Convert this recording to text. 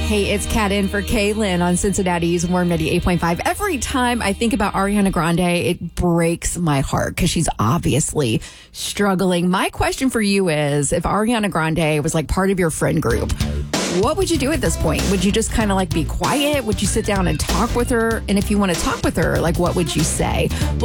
Hey, it's Kat in for Kaylin on Cincinnati's Warm 98.5. Every time I think about Ariana Grande, it breaks my heart because she's obviously struggling. My question for you is, if Ariana Grande was like part of your friend group, what would you do at this point? Would you just kind of like be quiet? Would you sit down and talk with her? And if you want to talk with her, like what would you say? Well,